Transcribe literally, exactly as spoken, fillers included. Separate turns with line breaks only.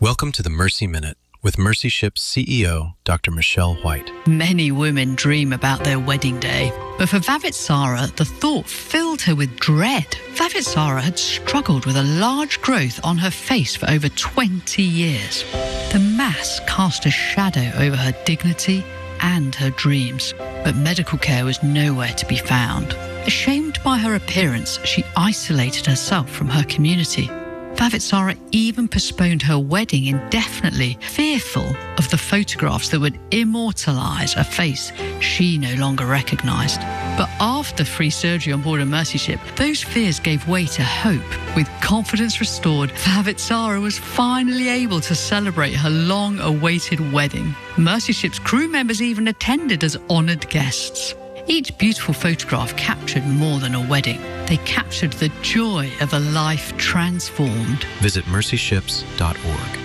Welcome to the Mercy Minute with Mercy Ships C E O, Doctor Michelle White.
Many women dream about their wedding day, but for Vavit-Sara, the thought filled her with dread. Vavit-Sara had struggled with a large growth on her face for over twenty years. The mass cast a shadow over her dignity and her dreams, but medical care was nowhere to be found. Ashamed by her appearance, she isolated herself from her community. Vavit-Sara even postponed her wedding indefinitely, fearful of the photographs that would immortalise a face she no longer recognised. But after free surgery on board a Mercy ship, those fears gave way to hope. With confidence restored, Vavit-Sara was finally able to celebrate her long-awaited wedding. Mercy ship's crew members even attended as honoured guests. Each beautiful photograph captured more than a wedding. They captured the joy of a life transformed.
Visit mercy ships dot org.